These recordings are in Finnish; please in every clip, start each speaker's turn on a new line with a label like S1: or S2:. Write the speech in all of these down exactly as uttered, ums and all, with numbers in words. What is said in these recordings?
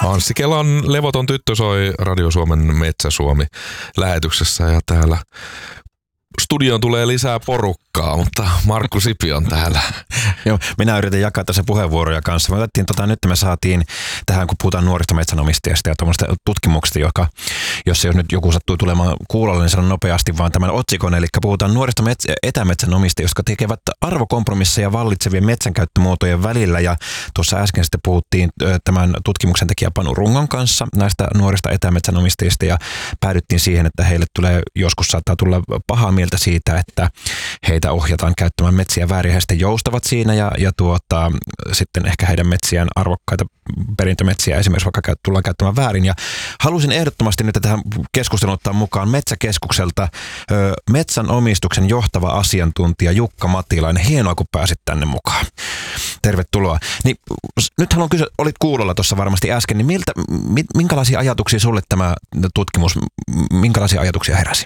S1: Anssi Kelan Levoton tyttö soi Radio Suomen Metsä Suomi -lähetyksessä ja täällä studioon tulee lisää porukkaa, mutta Markku Sipi on täällä.
S2: Joo, minä yritän jakaa tässä puheenvuoroja kanssa. Me otettiin, tota, nyt me saatiin tähän, kun puhutaan nuorista metsänomistajista ja tuommoista tutkimuksista, joka, jos jos nyt joku sattuu tulemaan kuulolle, niin sanon nopeasti vaan tämän otsikon. Eli puhutaan nuorista metsä, etämetsänomistajista, jotka tekevät arvokompromisseja vallitsevien metsänkäyttömuotojen välillä. Ja tuossa äsken sitten puhuttiin tämän tutkimuksen tekijä Panu Rungon kanssa näistä nuorista etämetsänomistajista ja päädyttiin siihen, että heille tulee joskus saattaa tulla pahaa mieltä siitä, että heitä ohjataan käyttämään metsiä väärin. He sitten joustavat siinä ja, ja tuota, sitten ehkä heidän metsiään, arvokkaita perintömetsiä esimerkiksi vaikka tullaan käyttämään väärin. Ja halusin ehdottomasti nyt tähän keskusteluun ottaa mukaan Metsäkeskukselta ö, metsänomistuksen johtava asiantuntija Jukka Matilainen. Hienoa, kun pääsit tänne mukaan. Tervetuloa. Niin, nyt haluan kysyä, olit kuulolla tuossa varmasti äsken, niin miltä, minkälaisia ajatuksia sulle tämä tutkimus, minkälaisia ajatuksia heräsi?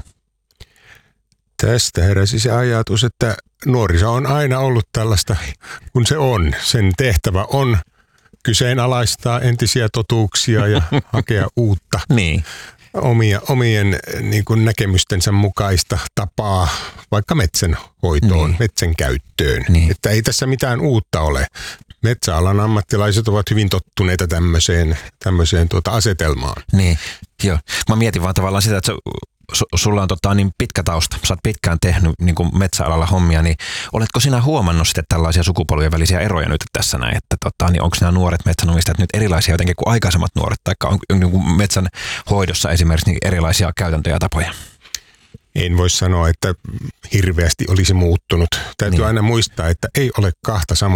S3: Tästä heräsi se ajatus, että nuoriso on aina ollut tällaista, kun se on. Sen tehtävä on kyseenalaistaa entisiä totuuksia ja hakea uutta,
S2: niin.
S3: omia, omien niin kuin näkemystensä mukaista tapaa vaikka metsänhoitoon, niin. metsän käyttöön. Niin. Että ei tässä mitään uutta ole. Metsäalan ammattilaiset ovat hyvin tottuneita tämmöiseen, tämmöiseen tuota asetelmaan.
S2: Niin, joo. Mä mietin vaan tavallaan sitä, että sulla on tota, niin pitkä tausta, sä oot pitkään tehnyt niin kuin metsäalalla hommia, niin oletko sinä huomannut sitten tällaisia sukupolvien välisiä eroja nyt tässä näin, että tota, niin onko nämä nuoret metsänomistajat nyt erilaisia jotenkin kuin aikaisemmat nuoret, tai on, on niin kuin metsän hoidossa esimerkiksi niin erilaisia käytäntöjä ja tapoja?
S3: En voi sanoa, että hirveästi olisi muuttunut. Täytyy niin. aina muistaa, että ei ole kahta samaa